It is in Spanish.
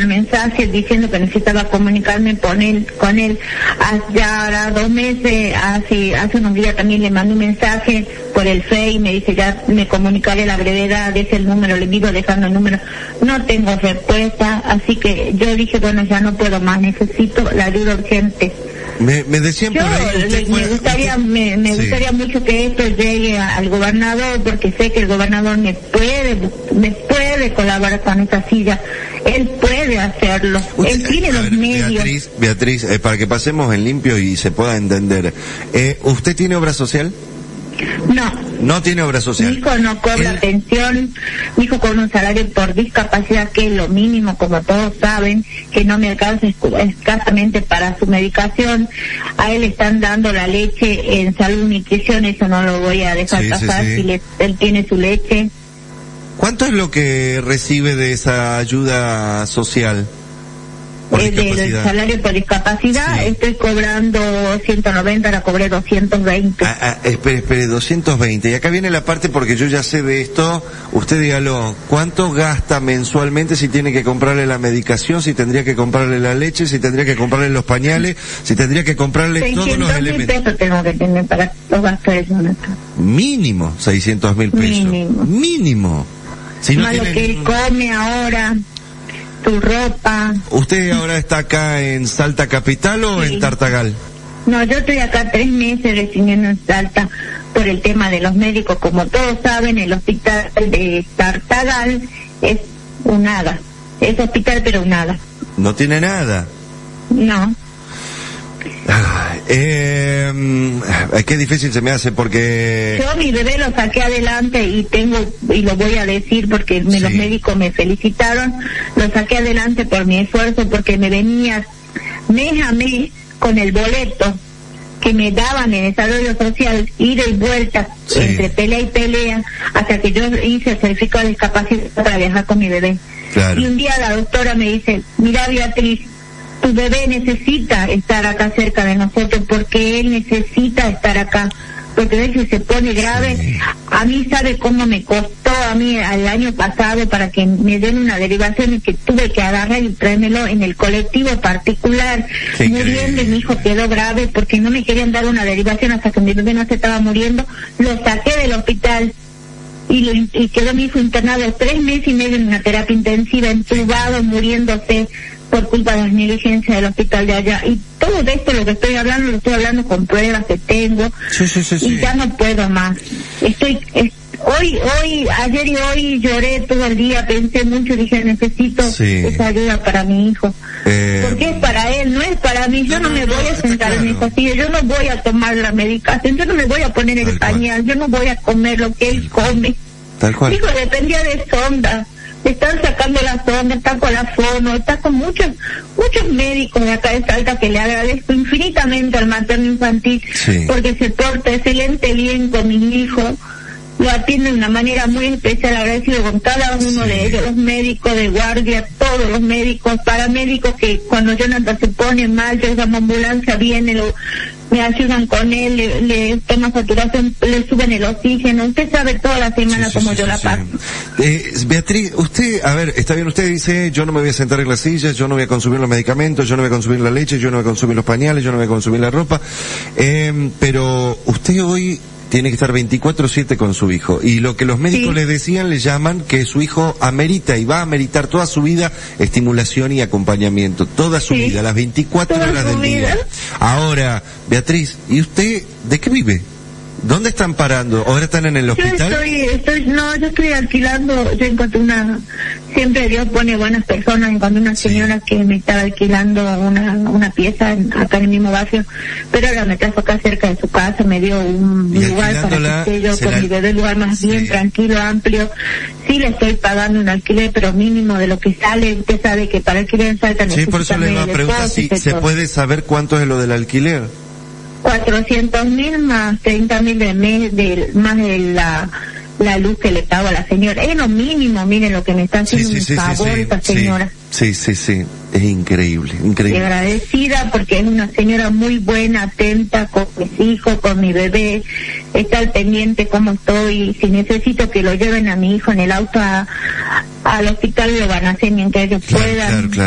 mensajes diciendo que necesitaba comunicarme con él. Ya ahora 2 meses, hace unos días también le mandé un mensaje por el Face, me dice ya me comunicaré a la brevedad, es el número, le digo dejando el número, no tengo respuesta, así que yo dije bueno ya no puedo más, necesito la ayuda urgente. Me decían por ahí, me gustaría mucho que esto llegue al gobernador, porque sé que el gobernador me puede colaborar con esta silla, él puede hacerlo, él tiene los medios. Beatriz, para que pasemos en limpio y se pueda entender, ¿usted tiene obra social? No tiene obra social. Mi hijo no cobra pensión, mi hijo cobra un salario por discapacidad que es lo mínimo, como todos saben, que no me alcanza escasamente para su medicación. A él le están dando la leche en salud y nutrición, eso no lo voy a dejar pasar. Si él tiene su leche. ¿Cuánto es lo que recibe de esa ayuda social? Del salario por discapacidad, estoy cobrando 190, la cobré 220. Espere, 220. Y acá viene la parte, porque yo ya sé de esto, usted dígalo, ¿cuánto gasta mensualmente si tiene que comprarle la medicación, si tendría que comprarle la leche, si tendría que comprarle los pañales, si tendría que comprarle todos los elementos? 600.000 pesos tengo que tener para los gastos de Jonathan. Mínimo 600.000 pesos. Mínimo. Si no tiene lo que él come ahora, tu ropa. ¿Usted ahora está acá en Salta Capital o en Tartagal? No, yo estoy acá 3 meses recibiendo en Salta por el tema de los médicos. Como todos saben, el hospital de Tartagal es un nada. Es hospital pero un nada. ¿No tiene nada? No. Qué difícil se me hace porque... Yo mi bebé lo saqué adelante y lo voy a decir porque los médicos me felicitaron, lo saqué adelante por mi esfuerzo, porque me venía mes a mes con el boleto que me daban en desarrollo social, ida y vuelta, entre pelea y pelea, hasta que yo hice el certificado de discapacidad para viajar con mi bebé. Claro. Y un día la doctora me dice, mira Beatriz, tu bebé necesita estar acá cerca de nosotros, porque él necesita estar acá, porque a veces se pone grave. A mí, ¿sabe cómo me costó a mí el año pasado para que me den una derivación, y que tuve que agarrar y traérmelo en el colectivo particular, muriendo, y mi hijo quedó grave porque no me querían dar una derivación hasta que mi bebé no se estaba muriendo? Lo saqué del hospital y quedó mi hijo internado 3 meses y medio en una terapia intensiva, entubado, muriéndose por culpa de las negligencias del hospital de allá. Y todo de esto, lo que estoy hablando, lo estoy hablando con pruebas que tengo. Y ya no puedo más. Ayer y hoy lloré todo el día, pensé mucho, dije necesito esa ayuda para mi hijo. Porque es para él, no es para mí. Yo no me voy a sentar en esa silla, yo no voy a tomar la medicación, yo no me voy a poner el pañal, yo no voy a comer lo que él come. Tal cual. Mi hijo dependía de sonda. Están sacando la sonda, está con la fono, está con muchos médicos de acá de Salta, que le agradezco infinitamente al materno infantil, porque se porta excelente bien con mi hijo, lo atiende de una manera muy especial, agradecido con cada uno de ellos, los médicos de guardia, todos los médicos, paramédicos, que cuando Jonathan se pone mal, yo llamo ambulancia, viene, me ayudan con él, le toma saturación, le suben el oxígeno. Usted sabe toda la semana cómo yo la paso. Beatriz, usted, a ver, está bien, usted dice, yo no me voy a sentar en la silla, yo no voy a consumir los medicamentos, yo no voy a consumir la leche, yo no voy a consumir los pañales, yo no voy a consumir la ropa, pero usted hoy tiene que estar 24/7 con su hijo, y lo que los médicos le decían, le llaman que su hijo amerita y va a ameritar toda su vida estimulación y acompañamiento, toda su vida, las 24 horas del día. Ahora, Beatriz, ¿y usted de qué vive? ¿Dónde están parando? ¿Ahora están en el hospital? Yo estoy alquilando. Yo encontré siempre Dios pone buenas personas. Encontré una señora que me estaba alquilando una pieza acá en el mismo barrio, pero ahora me trajo acá cerca de su casa, me dio un lugar para que esté yo con mi bebé, un lugar más bien tranquilo, amplio. Sí le estoy pagando un alquiler, pero mínimo de lo que sale. Usted sabe que para alquiler en Salta necesita. Sí, por eso le iba a preguntar si se puede saber cuánto es lo del alquiler. 400.000 más 30.000 de mes, más de la luz que le pago a la señora. Es lo mínimo, miren lo que me está haciendo un favor esta señora. Sí, es increíble. Y agradecida porque es una señora muy buena, atenta con mis hijos, con mi bebé, está al pendiente cómo estoy. Si necesito que lo lleven a mi hijo en el auto al hospital, lo van a hacer mientras ellos puedan. Claro.